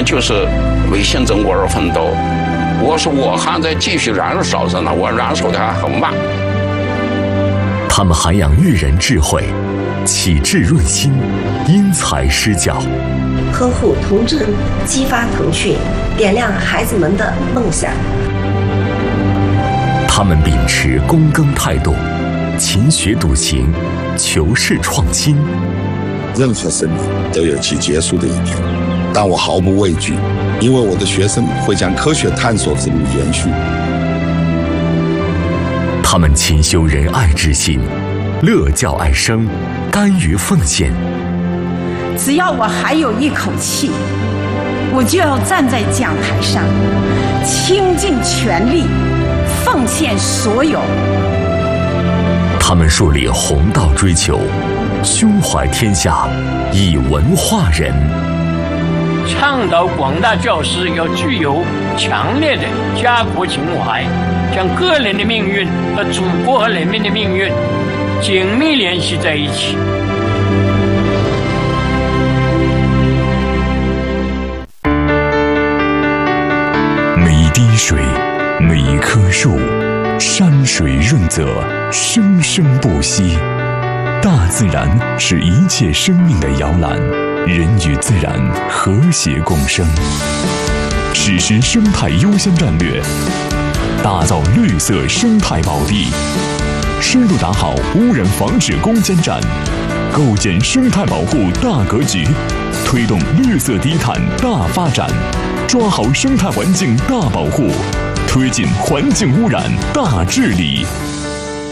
就是为新中国而奋斗。我说我还在继续燃烧着呢，我燃烧的还很慢。 他们涵养育人智慧，启智润心，因材施教， 呵护童真，激发腾讯，点亮孩子们的梦想。 他们秉持躬耕态度，勤学笃行，求是创新。 任何生命都有其结束的一天，但我毫不畏惧，因为我的学生会将科学探索之路延续。 他们勤修仁爱之心，乐教爱生，甘于奉献。 只要我还有一口气，我就要站在讲台上，倾尽全力，奉献所有。 他们树立弘道追求，胸怀天下，以文化人。 倡导广大教师要具有强烈的家国情怀，将个人的命运和祖国和人民的命运紧密联系在一起。 每一滴水，每一棵树，山水润泽，生生不息。大自然是一切生命的摇篮，人与自然和谐共生。实施生态优先战略，打造绿色生态宝地，深入打好污染防治攻坚战，构建生态保护大格局，推动绿色低碳大发展，抓好生态环境大保护，推进环境污染大治理。